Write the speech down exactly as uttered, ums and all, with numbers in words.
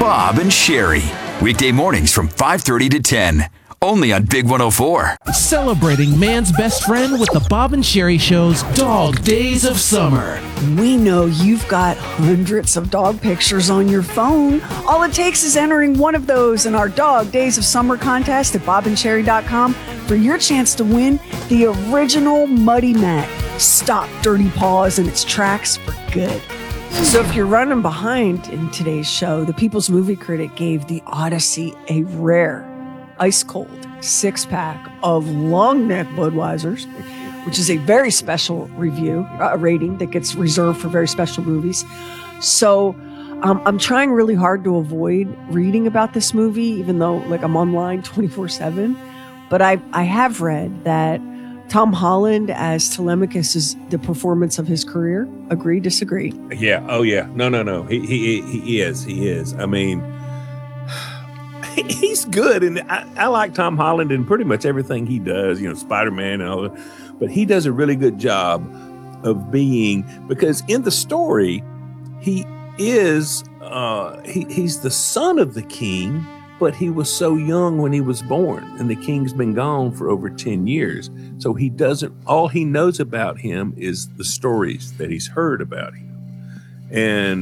Bob and Sherry. Weekday mornings from five thirty to ten. Only on Big one oh four. Celebrating man's best friend with the Bob and Sherry Show's Dog Days of Summer. We know you've got hundreds of dog pictures on your phone. All it takes is entering one of those in our Dog Days of Summer contest at bob and sherry dot com for your chance to win the original Muddy Mat. Stop Dirty Paws in its tracks for good. So if you're running behind in today's show, the People's Movie Critic gave The Odyssey a rare, ice-cold six-pack of long neck Budweisers, which is a very special review, a rating that gets reserved for very special movies. So um, I'm trying really hard to avoid reading about this movie, even though like I'm online twenty-four seven. But I, I have read that Tom Holland as Telemachus is the performance of his career. Agree, disagree? Yeah. Oh, yeah. No, no, no. He he he is. He is. I mean, he's good, and I, I like Tom Holland in pretty much everything he does. You know, Spider-Man and all that. But he does a really good job of being, because in the story, he is uh, he he's the son of the king, but he was so young when he was born, and the king's been gone for over ten years. So he doesn't. All he knows about him is the stories that he's heard about him, and